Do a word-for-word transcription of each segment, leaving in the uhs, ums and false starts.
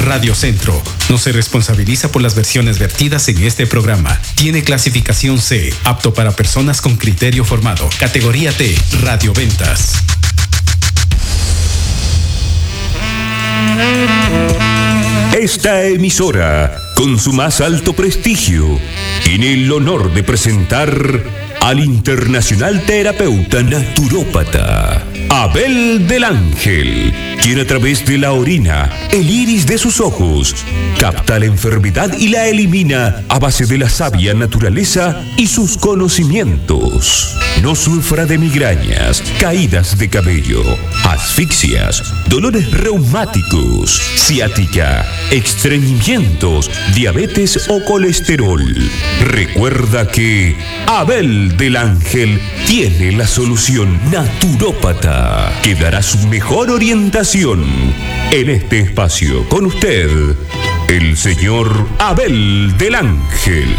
Radio Centro no se responsabiliza por las versiones vertidas en este programa. Tiene clasificación C, apto para personas con criterio formado. Categoría T, radioventas. Esta emisora, con su más alto prestigio, tiene el honor de presentar al internacional terapeuta naturópata Abel del Ángel, quien a través de la orina, el iris de sus ojos, capta la enfermedad y la elimina a base de la sabia naturaleza y sus conocimientos. No sufra de migrañas, caídas de cabello, asfixias, dolores reumáticos, ciática, estreñimientos, diabetes o colesterol. Recuerda que Abel del Ángel tiene la solución naturópata que dará su mejor orientación en este espacio. Con usted, el señor Abel del Ángel.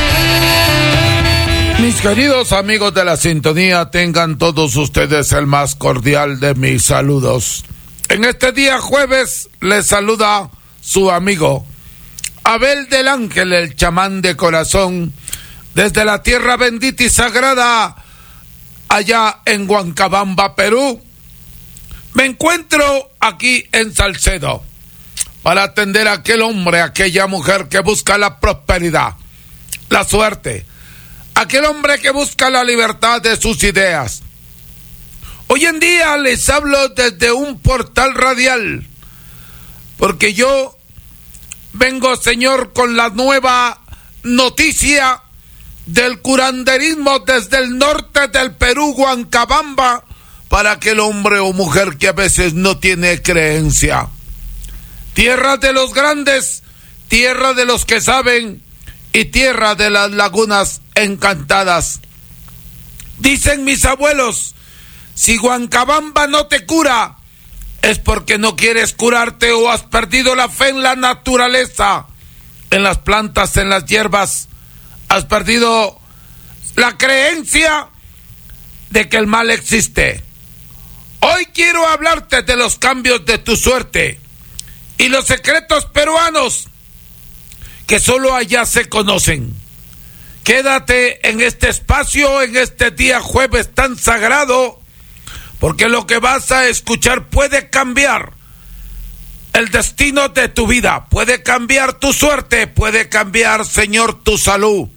Mis queridos amigos de la sintonía, tengan todos ustedes el más cordial de mis saludos. En este día jueves les saluda su amigo Abel del Ángel, el chamán de corazón, desde la tierra bendita y sagrada, allá en Huancabamba, Perú. Me encuentro aquí en Salcedo para atender a aquel hombre, a aquella mujer que busca la prosperidad, la suerte, aquel hombre que busca la libertad de sus ideas. Hoy en día les hablo desde un portal radial, porque yo vengo, Señor, con la nueva noticia del curanderismo desde el norte del Perú, Huancabamba, para aquel hombre o mujer que a veces no tiene creencia. Tierra de los grandes, tierra de los que saben y tierra de las lagunas encantadas. Dicen mis abuelos, si Huancabamba no te cura, es porque no quieres curarte o has perdido la fe en la naturaleza, en las plantas, en las hierbas. Has perdido la creencia de que el mal existe. Hoy quiero hablarte de los cambios de tu suerte y los secretos peruanos que solo allá se conocen. Quédate en este espacio, en este día jueves tan sagrado, porque lo que vas a escuchar puede cambiar el destino de tu vida, puede cambiar tu suerte, puede cambiar, Señor, tu salud.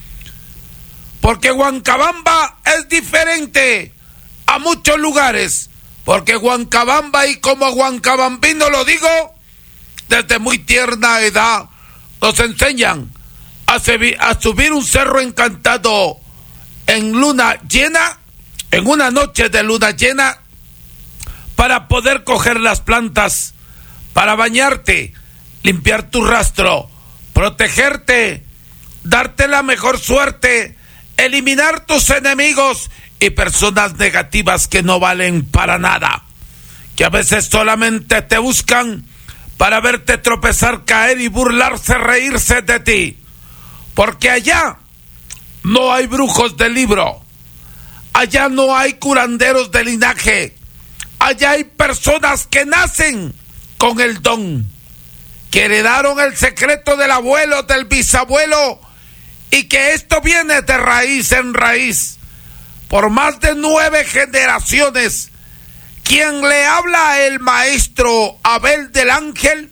Porque Huancabamba es diferente a muchos lugares, porque Huancabamba, y como huancabambino lo digo, desde muy tierna edad nos enseñan a, a subir un cerro encantado en luna llena, en una noche de luna llena, para poder coger las plantas, para bañarte, limpiar tu rastro, protegerte, darte la mejor suerte, eliminar tus enemigos y personas negativas que no valen para nada, que a veces solamente te buscan para verte tropezar, caer y burlarse, reírse de ti. Porque allá no hay brujos de libro, allá no hay curanderos de linaje, allá hay personas que nacen con el don, que heredaron el secreto del abuelo, del bisabuelo, y que esto viene de raíz en raíz, por más de nueve generaciones. Quien le habla a el maestro Abel del Ángel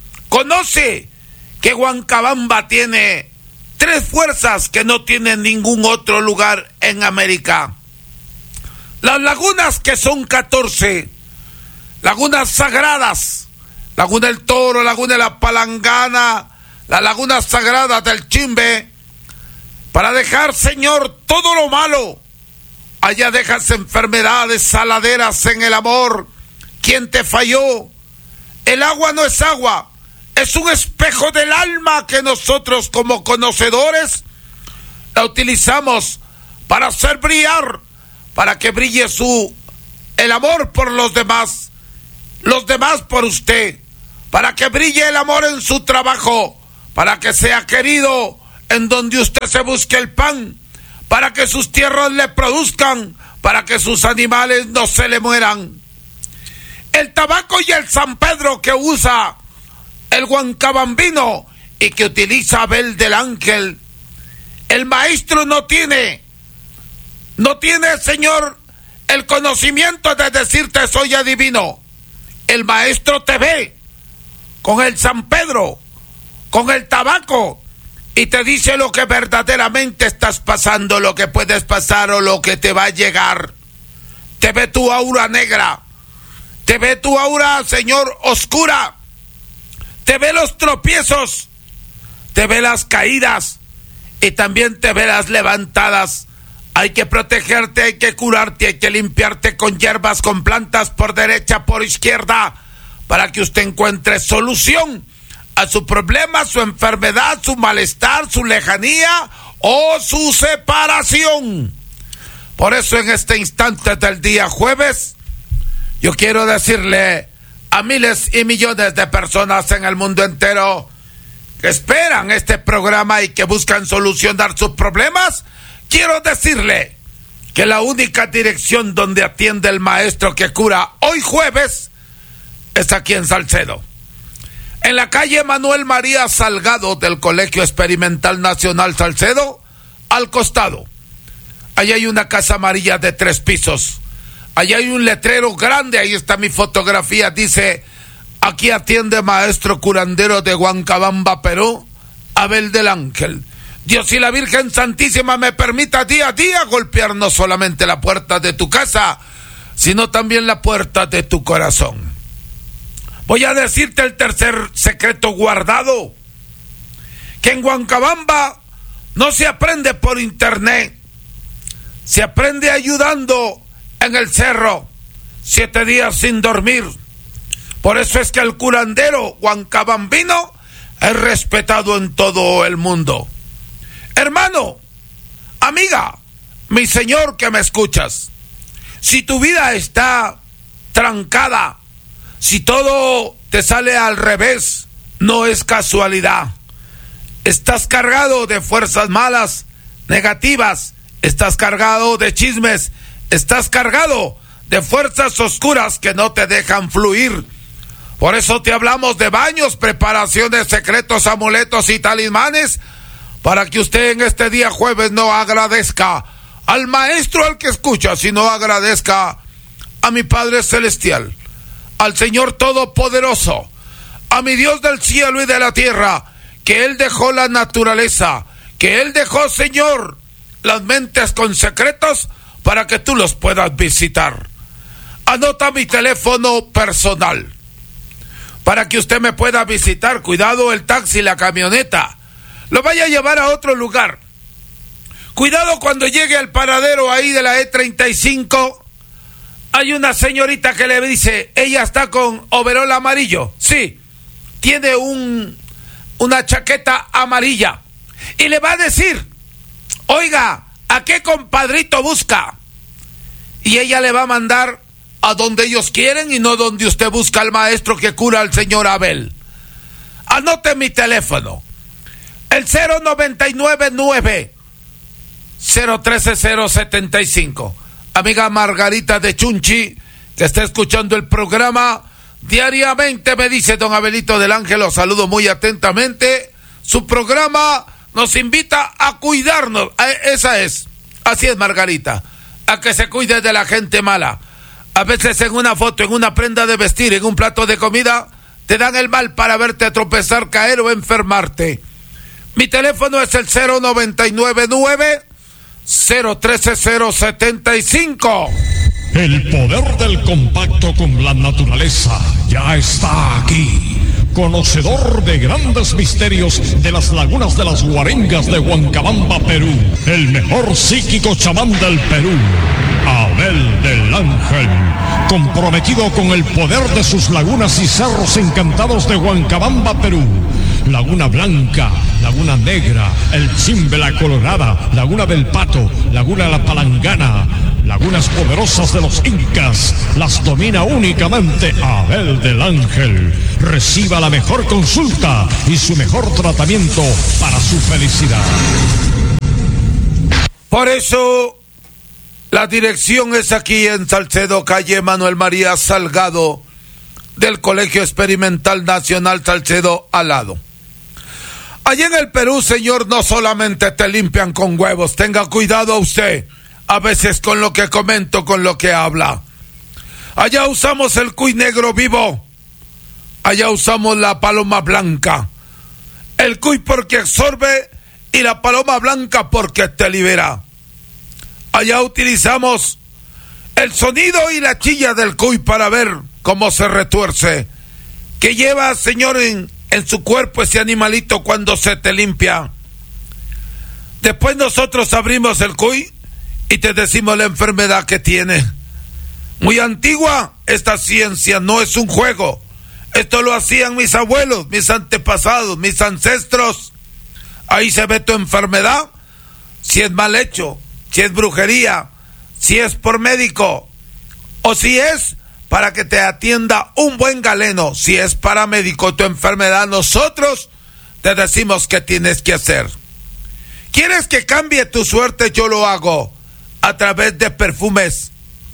conoce que Huancabamba tiene tres fuerzas que no tiene ningún otro lugar en América. Las lagunas, que son catorce, lagunas sagradas, Laguna del Toro, Laguna de la Palangana, la laguna sagrada del Chimbe, para dejar, Señor, todo lo malo. Allá dejas enfermedades, saladeras en el amor. ¿Quién te falló? El agua no es agua, es un espejo del alma que nosotros como conocedores la utilizamos para hacer brillar, para que brille su el amor por los demás, los demás por usted, para que brille el amor en su trabajo, para que sea querido en donde usted se busque el pan, para que sus tierras le produzcan, para que sus animales no se le mueran. El tabaco y el San Pedro que usa el huancabambino y que utiliza Abel del Ángel. El maestro no tiene, no tiene, Señor, el conocimiento de decirte soy adivino. El maestro te ve con el San Pedro, con el tabaco, y te dice lo que verdaderamente estás pasando, lo que puedes pasar o lo que te va a llegar. Te ve tu aura negra, te ve tu aura, Señor, oscura, te ve los tropiezos, te ve las caídas y también te ve las levantadas. Hay que protegerte, hay que curarte, hay que limpiarte con hierbas, con plantas por derecha, por izquierda, para que usted encuentre solución a su problema, su enfermedad, su malestar, su lejanía o su separación. Por eso en este instante del día jueves, yo quiero decirle a miles y millones de personas en el mundo entero que esperan este programa y que buscan solucionar sus problemas, quiero decirle que la única dirección donde atiende el maestro que cura hoy jueves es aquí en Salcedo. En la calle Manuel María Salgado del Colegio Experimental Nacional Salcedo, al costado. Allí hay una casa amarilla de tres pisos. Allí hay un letrero grande, ahí está mi fotografía, dice: aquí atiende maestro curandero de Huancabamba, Perú, Abel del Ángel. Dios y la Virgen Santísima me permita día a día golpear no solamente la puerta de tu casa, sino también la puerta de tu corazón. Voy a decirte el tercer secreto guardado, que en Huancabamba no se aprende por internet, se aprende ayudando en el cerro, siete días sin dormir. Por eso es que el curandero huancabambino es respetado en todo el mundo. Hermano, amiga, mi señor que me escuchas, si tu vida está trancada, si todo te sale al revés, no es casualidad. Estás cargado de fuerzas malas, negativas, estás cargado de chismes, estás cargado de fuerzas oscuras que no te dejan fluir. Por eso te hablamos de baños, preparaciones, secretos, amuletos y talismanes, para que usted en este día jueves no agradezca al maestro al que escucha, sino agradezca a mi Padre Celestial, al Señor Todopoderoso, a mi Dios del cielo y de la tierra, que Él dejó la naturaleza, que Él dejó, Señor, las mentes con secretos para que tú los puedas visitar. Anota mi teléfono personal para que usted me pueda visitar. Cuidado el taxi, la camioneta, lo vaya a llevar a otro lugar. Cuidado cuando llegue al paradero ahí de la E treinta y cinco. Hay una señorita que le dice, ella está con overol amarillo. Sí, tiene un, una chaqueta amarilla. Y le va a decir, oiga, ¿a qué compadrito busca? Y ella le va a mandar a donde ellos quieren y no donde usted busca al maestro que cura al señor Abel. Anote mi teléfono, el cero noventa y nueve nueve cero trece cero setenta y cinco. Amiga Margarita de Chunchi, que está escuchando el programa diariamente, me dice: don Abelito del Ángel, lo saludo muy atentamente. Su programa nos invita a cuidarnos. Esa es, así es, Margarita, a que se cuide de la gente mala. A veces en una foto, en una prenda de vestir, en un plato de comida, te dan el mal para verte tropezar, caer o enfermarte. Mi teléfono es el cero noventa y nueve nueve cero trece cero setenta y cinco. El poder del compacto con la naturaleza ya está aquí. Conocedor de grandes misterios de las lagunas de las Guarengas de Huancabamba, Perú. El mejor psíquico chamán del Perú, Abel del Ángel. Comprometido con el poder de sus lagunas y cerros encantados de Huancabamba, Perú. Laguna Blanca, Laguna Negra, El Chimbe, La Colorada, Laguna del Pato, Laguna La Palangana, lagunas poderosas de los incas, las domina únicamente Abel del Ángel. Reciba la mejor consulta y su mejor tratamiento para su felicidad. Por eso, la dirección es aquí en Salcedo, calle Manuel María Salgado del Colegio Experimental Nacional Salcedo al lado. Allí en el Perú, señor, no solamente te limpian con huevos, tenga cuidado usted, a veces con lo que comento, con lo que habla. Allá usamos el cuy negro vivo, allá usamos la paloma blanca, el cuy porque absorbe y la paloma blanca porque te libera. Allá utilizamos el sonido y la chilla del cuy para ver cómo se retuerce, que lleva, señor, en, en su cuerpo ese animalito cuando se te limpia. Después nosotros abrimos el cuy y te decimos la enfermedad que tiene. Muy antigua esta ciencia, no es un juego. Esto lo hacían mis abuelos, mis antepasados, mis ancestros. Ahí se ve tu enfermedad, si es mal hecho, si es brujería, si es por médico, o si es para que te atienda un buen galeno. Si es paramédico tu enfermedad, nosotros te decimos qué tienes que hacer. ¿Quieres que cambie tu suerte? Yo lo hago a través de perfumes,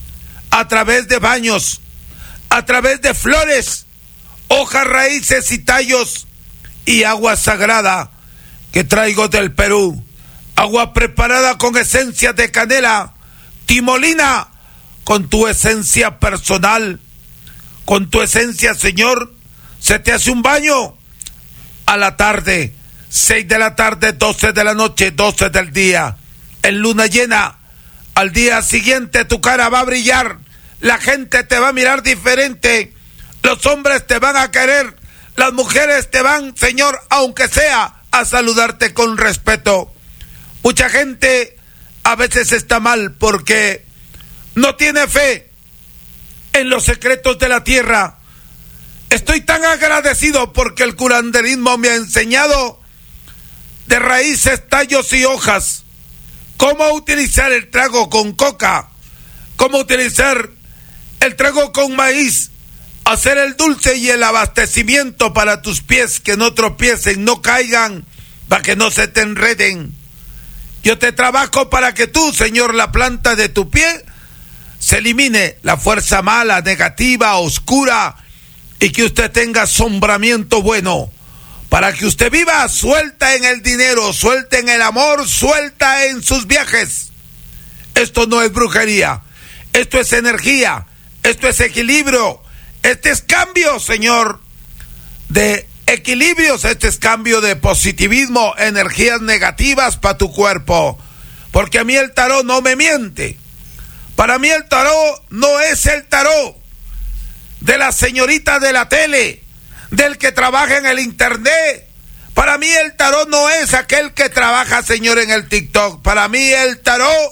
a través de baños, a través de flores, hojas, raíces y tallos y agua sagrada que traigo del Perú. Agua preparada con esencia de canela, timolina, con tu esencia personal, con tu esencia, señor. Se te hace un baño a la tarde, seis de la tarde, doce de la noche, doce del día, en luna llena. Al día siguiente tu cara va a brillar, la gente te va a mirar diferente, los hombres te van a querer, las mujeres te van, señor, aunque sea, a saludarte con respeto. Mucha gente a veces está mal porque no tiene fe en los secretos de la tierra. Estoy tan agradecido porque el curanderismo me ha enseñado de raíces, tallos y hojas cómo utilizar el trago con coca, cómo utilizar el trago con maíz, hacer el dulce y el abastecimiento para tus pies, que no tropiecen, no caigan, para que no se te enreden. Yo te trabajo para que tú, señor, la planta de tu pie se elimine la fuerza mala, negativa, oscura, y que usted tenga asombramiento bueno, para que usted viva suelta en el dinero, suelta en el amor, suelta en sus viajes. Esto no es brujería, esto es energía, esto es equilibrio, este es cambio, señor, de equilibrios, este es cambio de positivismo, energías negativas para tu cuerpo, porque a mí el tarot no me miente. Para mí el tarot no es el tarot de la señorita de la tele, del que trabaja en el internet. Para mí el tarot no es aquel que trabaja, señor, en el TikTok. Para mí el tarot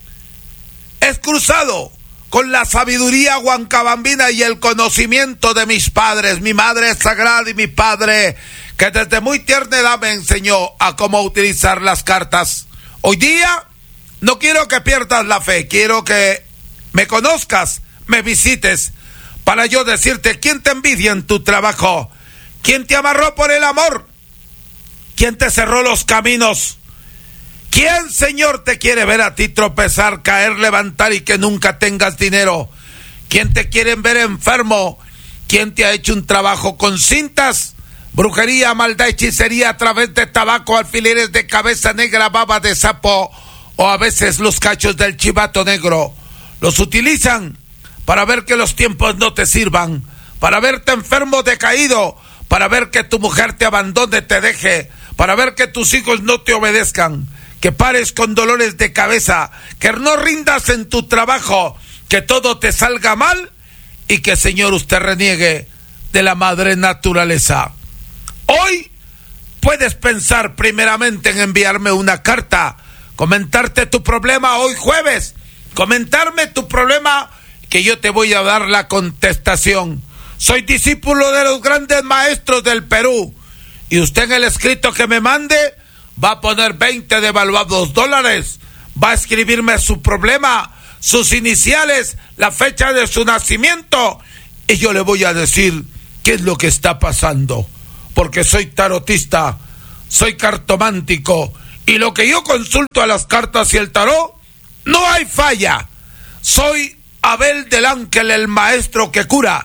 es cruzado con la sabiduría huancabambina y el conocimiento de mis padres. Mi madre es sagrada y mi padre, que desde muy tierna edad me enseñó a cómo utilizar las cartas. Hoy día no quiero que pierdas la fe, quiero que me conozcas, me visites, para yo decirte quién te envidia en tu trabajo, quién te amarró por el amor, quién te cerró los caminos, quién, señor, te quiere ver a ti tropezar, caer, levantar y que nunca tengas dinero, quién te quiere ver enfermo, quién te ha hecho un trabajo con cintas, brujería, maldad, hechicería a través de tabaco, alfileres de cabeza negra, baba de sapo o a veces los cachos del chivato negro. Los utilizan para ver que los tiempos no te sirvan, para verte enfermo, decaído, para ver que tu mujer te abandone, te deje, para ver que tus hijos no te obedezcan, que pares con dolores de cabeza, que no rindas en tu trabajo, que todo te salga mal y que, señor, usted reniegue de la madre naturaleza. Hoy puedes pensar primeramente en enviarme una carta, comentarte tu problema hoy jueves, comentarme tu problema, que yo te voy a dar la contestación. Soy discípulo de los grandes maestros del Perú y usted en el escrito que me mande va a poner veinte devaluados dólares, va a escribirme su problema, sus iniciales, la fecha de su nacimiento y yo le voy a decir qué es lo que está pasando, porque soy tarotista, soy cartomántico y lo que yo consulto a las cartas y el tarot no hay falla. Soy Abel del Ángel, el maestro que cura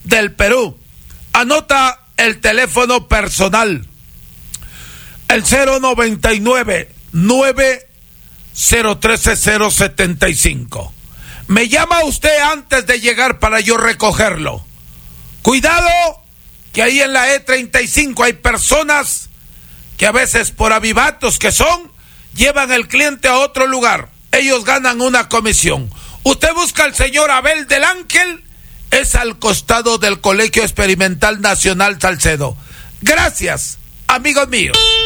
del Perú. Anota el teléfono personal, el cero noventa y nueve, nueve cero trece, cero setenta y cinco. Me llama usted antes de llegar para yo recogerlo. Cuidado, que ahí en la E treinta y cinco hay personas que a veces por avivatos que son, llevan el cliente a otro lugar. Ellos ganan una comisión. Usted busca al señor Abel del Ángel, es al costado del Colegio Experimental Nacional Salcedo. Gracias, amigos míos.